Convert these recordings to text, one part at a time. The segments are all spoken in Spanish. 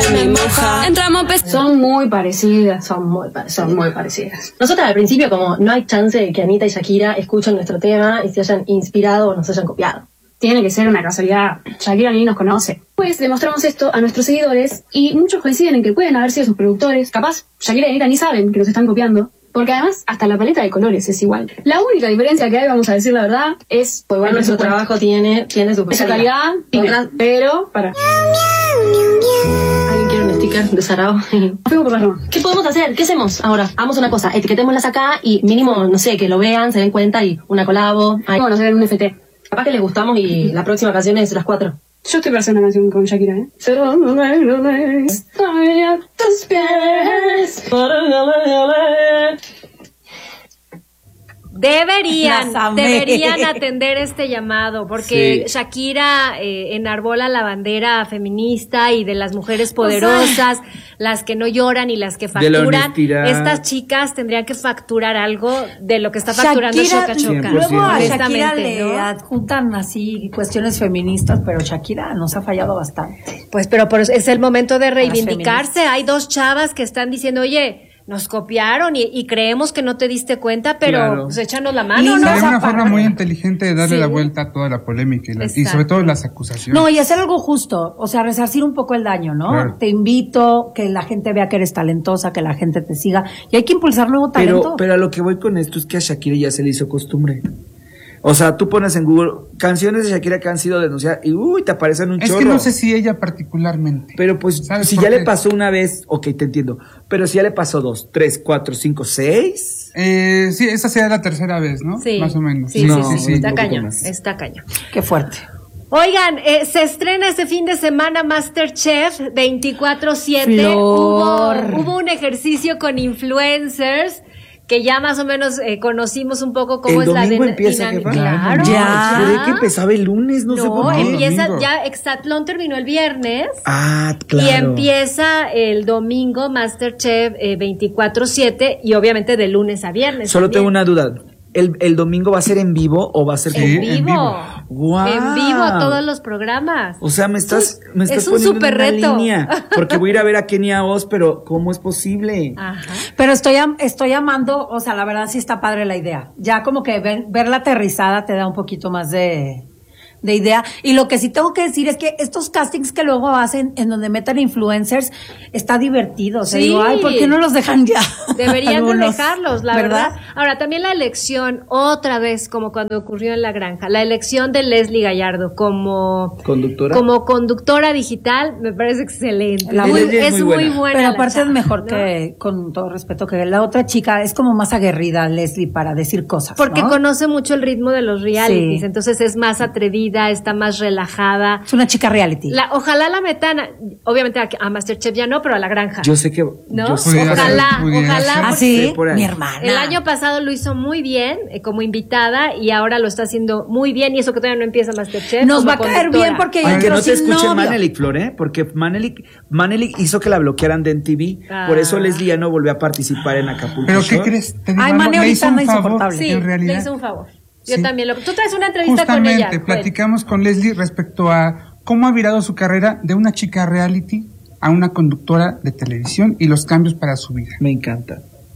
me moja. Entramos Son muy parecidas. Nosotras al principio como no hay chance de que Anitta y Shakira escuchen nuestro tema y se hayan inspirado o nos hayan copiado. Tiene que ser una casualidad. Shakira ni nos conoce. Pues demostramos esto a nuestros seguidores y muchos coinciden en que pueden haber sido sus productores. Capaz, Shakira y Anitta ni saben que nos están copiando. Porque además, hasta la paleta de colores es igual. La única diferencia que hay, vamos a decir la verdad, es... Pues bueno, nuestro trabajo tiene su calidad, pero... ¿Alguien quiere un sticker de Sarao? ¿Qué podemos hacer? ¿Qué hacemos ahora? Hagamos una cosa, etiquetémoslas acá y mínimo, no sé, que lo vean, se den cuenta y una colabo. Bueno, hacer un FT. Capaz que les gustamos y la próxima canción es las 4. Yo estoy para hacer una canción con Shakira, ¿eh? Estoy a tus pies. Deberían atender este llamado, porque Sí. Shakira enarbola la bandera feminista y de las mujeres poderosas, las que no lloran y las que facturan. Estas chicas tendrían que facturar algo de lo que está facturando Choca Choca. Luego a Shakira Honestamente, le ¿no? adjuntan así cuestiones feministas, pero Shakira nos ha fallado bastante. Pues, pero es el momento de reivindicarse. feministas. Hay dos chavas que están diciendo, oye, nos copiaron y creemos que no te diste cuenta, pero Claro. pues échanos la mano, Linda, ¿no? Sería una forma muy inteligente de darle Sí. la vuelta a toda la polémica y Exacto. sobre todo las acusaciones. No, y hacer algo justo, o sea, resarcir un poco el daño, ¿no? Claro. Te invito, que la gente vea que eres talentosa, que la gente te siga, y hay que impulsar nuevo talento. Pero a lo que voy con esto es que a Shakira ya se le hizo costumbre. O sea, tú pones en Google canciones de Shakira que han sido denunciadas y te aparecen un Es chorro. que no sé si ella particularmente. Pero pues, ¿Sabes si por ya qué? le pasó una vez, ok, te entiendo. Pero si ya le pasó 2, 3, 4, 5, 6. Sí, esa sería la tercera vez, ¿no? Sí. Más o menos. Sí, No, sí. Está un poquito cañón, más. está cañón. Qué fuerte. Oigan, se estrena este fin de semana MasterChef 24/7. Flor. Hubo un ejercicio con influencers que ya más o menos conocimos un poco cómo ¿El es la domingo empieza, dinámica. jefa? Claro, Ya. Juré que empezaba el lunes, no sé por qué. empieza Domingo. ya, Exatlón terminó el viernes. Ah, claro. Y empieza el domingo MasterChef 24/7 y obviamente de lunes a viernes. Solo también. tengo una duda. ¿El domingo va a ser en vivo o va a ser Sí, En en vivo. vivo. ¡Guau! En vivo todos los programas. O sea, me estás es un poniendo súper en una reto. línea, porque voy a ir a ver a Kenia Oz, pero ¿cómo es posible? Ajá. Pero estoy amando, o sea, la verdad sí está padre la idea. Ya como que ver la aterrizada te da un poquito más de idea. Y lo que sí tengo que decir es que estos castings que luego hacen en donde meten influencers está divertido. O sea, Sí. digo, ay, ¿por qué no los dejan ya? Deberían de Algunos, dejarlos, la verdad. Ahora, también la elección, otra vez, como cuando ocurrió en La Granja, la elección de Leslie Gallardo como conductora digital, me parece excelente. La Leslie es es muy muy buena. buena. Pero la aparte es chava, mejor ¿no? que, con todo respeto, que la otra chica es como más aguerrida, Leslie, para decir cosas. Porque ¿no? conoce mucho el ritmo de los realities, Sí. entonces es más atrevida, está más relajada. Es una chica reality. Ojalá la metan, obviamente a MasterChef ya no, pero a La Granja. Yo sé que... ¿No? yo sé- Pudiera ser, Ojalá, pudiera ojalá. ser. Ah, porque sí, por ahí. mi hermana. El año pasado lo hizo muy bien como invitada y ahora lo está haciendo muy bien y eso que todavía no empieza MasterChef. Nos como va a caer conductora. bien porque Aunque entró no te sin escuche novio. Manelik, Flor, ¿eh? Porque Manelik hizo que la bloquearan de MTV. Ah. Por eso Leslie ya no volvió a participar en Acapulco ¿Pero qué Shore. crees? Te digo Ay, algo, Mane le hizo ahorita un anda favor, insoportable. Sí, en realidad. le hizo un favor. Yo Sí. también. Tú traes una entrevista con ella. Justamente, platicamos con Leslie respecto a cómo ha virado su carrera de una chica reality a una conductora de televisión y los cambios para su vida. Me encanta.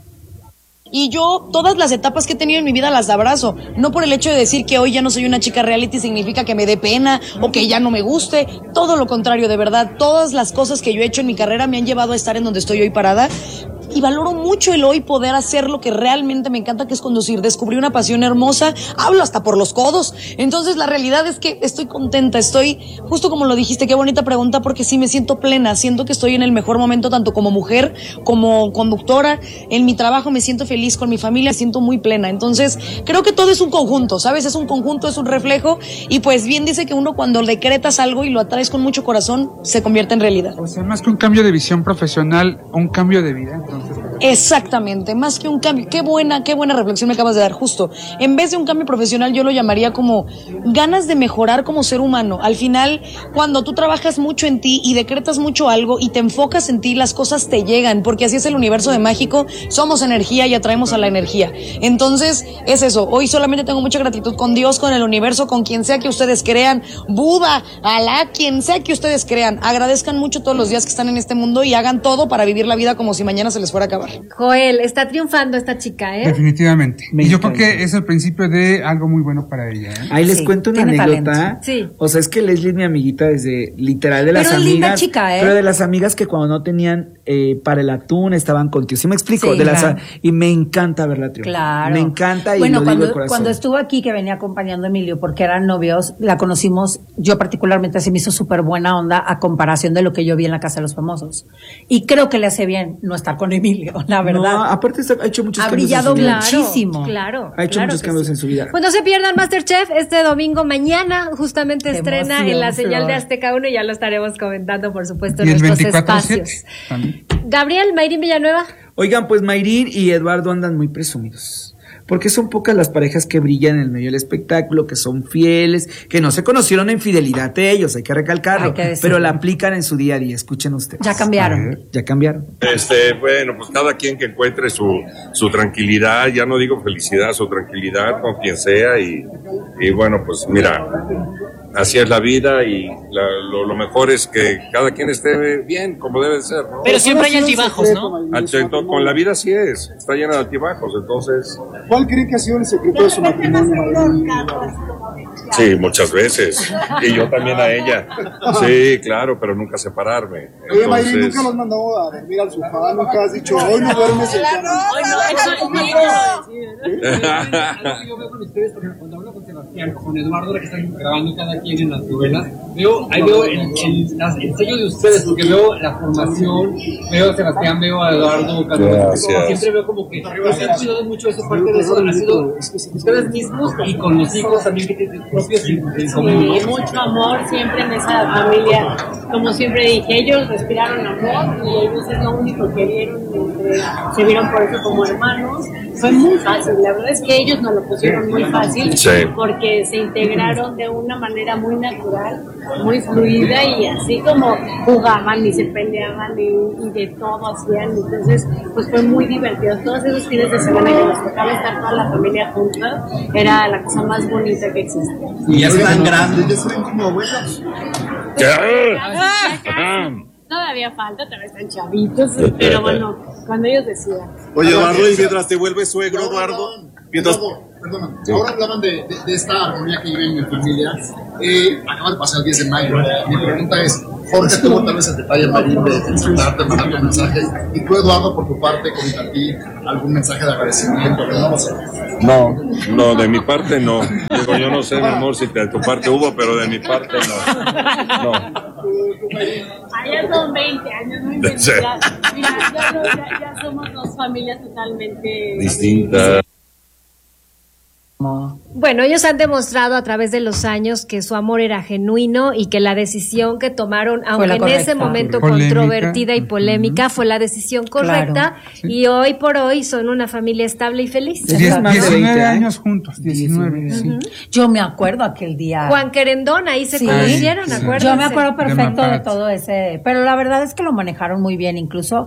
Y yo todas las etapas que he tenido en mi vida las abrazo. No por el hecho de decir que hoy ya no soy una chica reality significa que me dé pena o que ya no me guste. Todo lo contrario, de verdad. Todas las cosas que yo he hecho en mi carrera me han llevado a estar en donde estoy hoy parada. Y valoro mucho el hoy poder hacer lo que realmente me encanta, que es conducir. Descubrí una pasión hermosa. Hablo hasta por los codos. Entonces la realidad es que estoy contenta. Estoy, justo como lo dijiste, qué bonita pregunta, porque sí me siento plena. Siento que estoy en el mejor momento, tanto como mujer, como conductora. En mi trabajo me siento feliz, con mi familia me siento muy plena. Entonces creo que todo es un conjunto, ¿sabes? Es un conjunto, es un reflejo. Y pues bien dice que uno cuando decretas algo y lo atraes con mucho corazón, se convierte en realidad. O sea, más que un cambio de visión profesional, un cambio de vida, entonces. Exactamente, más que un cambio. Qué buena reflexión me acabas de dar, justo. En vez de un cambio profesional, yo lo llamaría como ganas de mejorar como ser humano. Al final, cuando tú trabajas mucho en ti y decretas mucho algo y te enfocas en ti, las cosas te llegan, porque así es el universo de mágico. Somos energía y atraemos a la energía. Entonces, es eso. Hoy solamente tengo mucha gratitud con Dios, con el universo, con quien sea que ustedes crean, Buda, Alá, quien sea que ustedes crean. Agradezcan mucho todos los días que están en este mundo y hagan todo para vivir la vida como si mañana se les fuera a acabar. Joel, está triunfando esta chica, ¿eh? Definitivamente. Y yo creo que es el principio de algo muy bueno para ella, ¿eh? Ahí les cuento una anécdota. Sí. O sea, es que Leslie es mi amiguita desde, literal, de las pero amigas. Linda chica, ¿eh? Pero de las amigas que cuando no tenían para el atún estaban contigo. ¿Sí me explico? Sí, de las, claro. Y me encanta verla triunfar. Claro. Me encanta y bueno, lo digo de corazón. cuando estuvo aquí, que venía acompañando a Emilio, porque eran novios, la conocimos, yo particularmente, se me hizo súper buena onda a comparación de lo que yo vi en la Casa de los Famosos. Y creo que le hace bien no estar con Emilio, la verdad. No, aparte ha hecho muchos cambios brillado en su vida. muchísimo. Claro. Ha hecho muchos cambios en su vida. Pues no se pierdan MasterChef este domingo. Mañana justamente Qué estrena emoción, en la señal de Flor. Azteca 1 y ya lo estaremos comentando, por supuesto, en Y el nuestros 24/7 espacios. también. Gabriel, Mayrin Villanueva. Oigan, pues Mayrin y Eduardo andan muy presumidos. Porque son pocas las parejas que brillan en el medio del espectáculo, que son fieles, que no se conocieron en fidelidad de ellos, hay que recalcarlo, Hay que decirlo. pero la aplican en su día a día. Escuchen ustedes. Ya cambiaron. Ya cambiaron. Bueno, pues cada quien que encuentre su tranquilidad, ya no digo felicidad, su tranquilidad con quien sea y bueno, pues mira, así es la vida y lo mejor es que cada quien esté bien, como debe ser, ¿no? Pero siempre hay altibajos, ¿no? Con la vida sí es, está llena de altibajos, entonces... ¿Cuál creen que ha sido el secreto de su matrimonio? Sí, muchas veces. Y yo también a ella. Sí, claro, pero nunca separarme. Oye, Mayrin, ¿nunca los mandó a dormir al sofá? ¿Nunca has dicho, hoy no duermes en cama? Yo veo con ustedes, por ejemplo, cuando hablo con Sebastián, con Eduardo, que están grabando cada quien en las novelas, veo el sello de ustedes, porque veo la formación, veo a Sebastián, veo a Eduardo, siempre veo como que se han cuidado mucho eso, parte de eso ha sido ustedes mismos y con los hijos también que tienen propios en común. Sí, mucho amor siempre en esa familia. Como siempre dije, ellos respiraron amor y ellos es lo único que vieron, se vieron por eso como hermanos. Fue muy fácil, la verdad es que ellos nos lo pusieron muy fácil, sí, porque se integraron de una manera muy natural, muy fluida y así como jugaban y se peleaban y de todo hacían. Entonces pues fue muy divertido. Todos esos fines de semana que nos tocaba estar toda la familia junta era la cosa más bonita que existe. Y ya están grandes, ya son como abuelos. Todavía falta, todavía están chavitos, pero bueno, cuando ellos decidan. Oye, Eduardo, y mientras te vuelves suegro, Eduardo, perdóname, ahora hablaban de esta armonía que viven en familia. Acaba de pasar el 10 de mayo. Mi pregunta es, Jorge tuvo tal vez el detalle, Mayrin, de felicitarte, mandarte mensajes, y tú, Eduardo, por tu parte, con a ti algún mensaje de agradecimiento, que no lo sé. No, de mi parte no. Digo, yo no sé, mi amor, si de tu parte hubo, pero de mi parte no. Allá son 20 años, no inventes. Sí. Ya somos dos familias totalmente Distintas. Bueno, ellos han demostrado a través de los años que su amor era genuino y que la decisión que tomaron, aunque en ese momento Polémica. controvertida y polémica, fue la decisión correcta. Claro. Y hoy por hoy son una familia estable y feliz. 19 años juntos, 19. Sí. Yo me acuerdo aquel día. Juan Querendón, ahí se Sí. conocieron, Sí. acuérdense. Yo me acuerdo perfecto de Mapat. todo ese, pero la verdad es que lo manejaron muy bien, incluso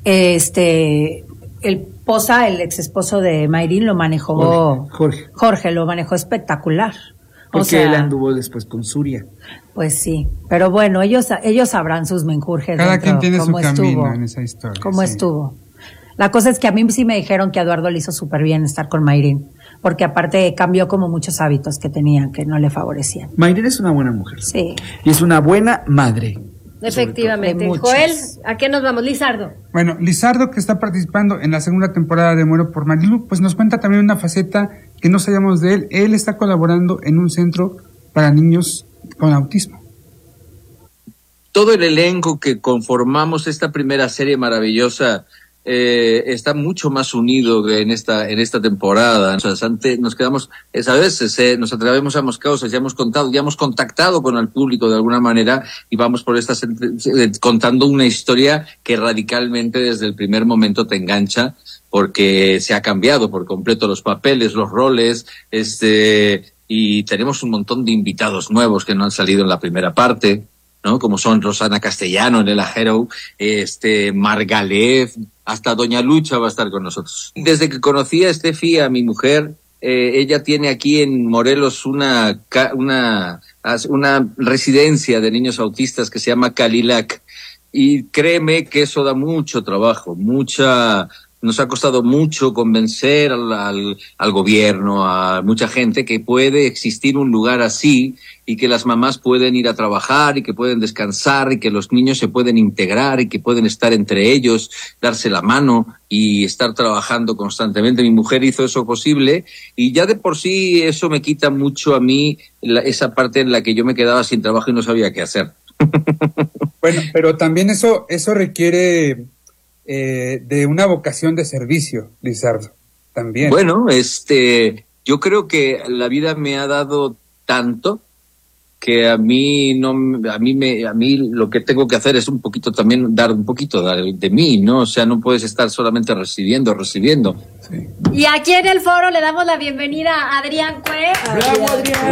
el ex esposo de Mayrin lo manejó Jorge lo manejó espectacular. Porque él anduvo después con Surya. Pues sí, pero bueno, ellos sabrán sus menjurjes. Cada dentro, quien tiene su cómo camino estuvo, en esa historia. cómo sí. estuvo. La cosa es que a mí sí me dijeron que a Eduardo le hizo súper bien estar con Mayrin, porque aparte cambió como muchos hábitos que tenían que no le favorecían. Mayrin es una buena mujer. Sí. Y es una buena madre. Efectivamente. De muchos. Joel, ¿a qué nos vamos? Lizardo. Bueno, Lizardo, que está participando en la segunda temporada de Muero por Marilu, pues nos cuenta también una faceta que no sabíamos de él. Él está colaborando en un centro para niños con autismo. Todo el elenco que conformamos esta primera serie maravillosa está mucho más unido en esta temporada. O sea, antes nos quedamos, a veces nos atrevemos a cosas, ya hemos contactado con el público de alguna manera y vamos por contando una historia que radicalmente desde el primer momento te engancha, porque se ha cambiado por completo los papeles, los roles, y tenemos un montón de invitados nuevos que no han salido en la primera parte, ¿no? Como son Rosana Castellano, Nela Hero, Margalef, hasta Doña Lucha va a estar con nosotros. Desde que conocí a Estefi, a mi mujer, ella tiene aquí en Morelos una residencia de niños autistas que se llama Calilac, y créeme que eso da mucho trabajo, nos ha costado mucho convencer al gobierno, a mucha gente, que puede existir un lugar así y que las mamás pueden ir a trabajar y que pueden descansar y que los niños se pueden integrar y que pueden estar entre ellos, darse la mano y estar trabajando constantemente. Mi mujer hizo eso posible y ya de por sí eso me quita mucho a mí esa parte en la que yo me quedaba sin trabajo y no sabía qué hacer. Bueno, pero también eso requiere de una vocación de servicio, Lizardo, también. Bueno, yo creo que la vida me ha dado tanto que a mí lo que tengo que hacer es un poquito también dar un poquito de mí, ¿no? O sea, no puedes estar solamente recibiendo. Sí. Y aquí en el foro le damos la bienvenida a Adrián Cue. ¡Bravo, Adrián!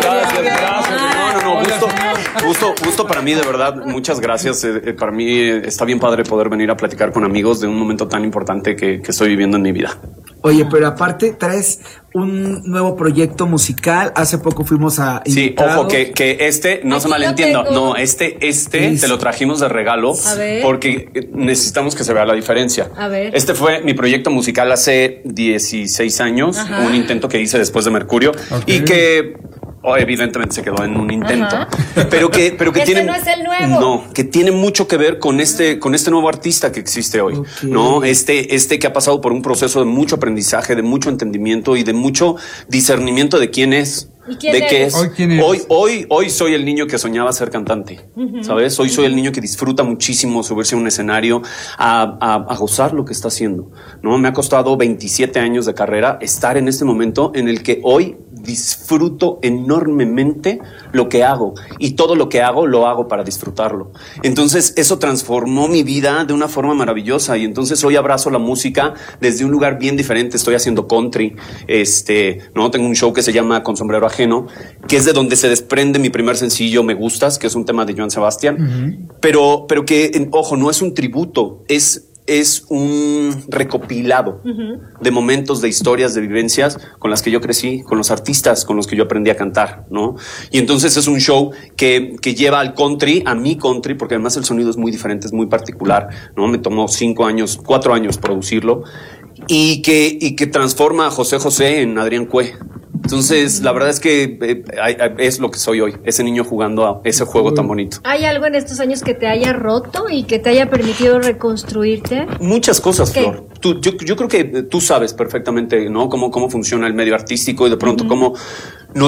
Gracias. Gusto para mí, de verdad. Muchas gracias. Para mí está bien padre poder venir a platicar con amigos de un momento tan importante que estoy viviendo en mi vida. Oye, pero aparte traes un nuevo proyecto musical. Hace poco fuimos a invitados. Sí, ojo, que no se malentienda. No, te lo trajimos de regalo porque necesitamos que se vea la diferencia. A ver. Este fue mi proyecto musical hace 16 años, un intento que hice después de Mercurio y que evidentemente se quedó en un intento, pero que tiene, no es el nuevo. No, que tiene mucho que ver con este nuevo artista que existe hoy, ¿no? Este que ha pasado por un proceso de mucho aprendizaje, de mucho entendimiento y de mucho discernimiento de quién es. ¿Y quién eres? Hoy soy el niño que soñaba ser cantante, ¿sabes? Hoy soy el niño que disfruta muchísimo subirse a un escenario a gozar lo que está haciendo, ¿no? Me ha costado 27 años de carrera estar en este momento en el que hoy disfruto enormemente lo que hago y todo lo que hago lo hago para disfrutarlo. Entonces eso transformó mi vida de una forma maravillosa y entonces hoy abrazo la música desde un lugar bien diferente. Estoy haciendo country, no tengo un show que se llama Con Sombrero Ajeno, que es de donde se desprende mi primer sencillo Me Gustas, que es un tema de Joan Sebastián, pero que, ojo, no es un tributo, es un recopilado de momentos, de historias, de vivencias con las que yo crecí, con los artistas con los que yo aprendí a cantar, ¿no? Y entonces es un show que lleva al country, a mi country, porque además el sonido es muy diferente, es muy particular, ¿no? Me tomó 4 años producirlo y que transforma a José José en Adrián Cue. Entonces, la verdad es que es lo que soy hoy, ese niño jugando a ese juego tan bonito. ¿Hay algo en estos años que te haya roto y que te haya permitido reconstruirte? Muchas cosas, ¿Qué? Flor. Yo creo que tú sabes perfectamente, ¿no? Cómo funciona el medio artístico y de pronto cómo